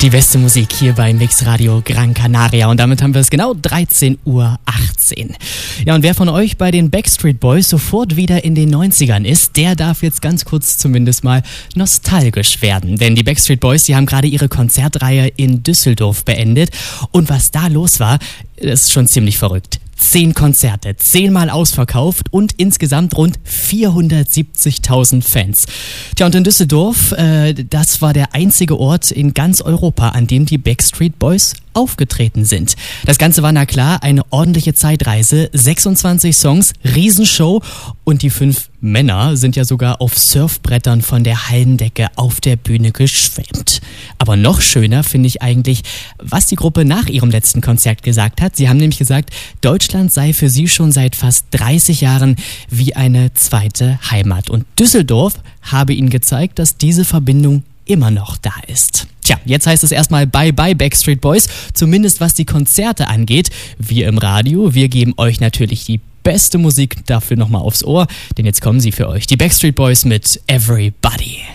Die beste Musik hier bei Mix Radio Gran Canaria und damit haben wir es genau 13:18 Uhr. Ja, und wer von euch bei den Backstreet Boys sofort wieder in den 90ern ist, der darf jetzt ganz kurz zumindest mal nostalgisch werden. Denn die Backstreet Boys, die haben gerade ihre Konzertreihe in Düsseldorf beendet und was da los war, das ist schon ziemlich verrückt. 10 Konzerte, 10-mal ausverkauft und insgesamt rund 470.000 Fans. Tja, und in Düsseldorf, das war der einzige Ort in ganz Europa, an dem die Backstreet Boys aufgetreten sind. Das Ganze war, na klar, eine ordentliche Zeitreise, 26 Songs, Riesenshow und die 5 Männer sind ja sogar auf Surfbrettern von der Hallendecke auf der Bühne geschwemmt. Aber noch schöner finde ich eigentlich, was die Gruppe nach ihrem letzten Konzert gesagt hat. Sie haben nämlich gesagt, Deutschland sei für sie schon seit fast 30 Jahren wie eine zweite Heimat. Und Düsseldorf habe ihnen gezeigt, dass diese Verbindung immer noch da ist. Tja, jetzt heißt es erstmal Bye-bye Backstreet Boys, zumindest was die Konzerte angeht. Wir im Radio, wir geben euch natürlich die beste Musik dafür nochmal aufs Ohr, denn jetzt kommen sie für euch, die Backstreet Boys mit Everybody.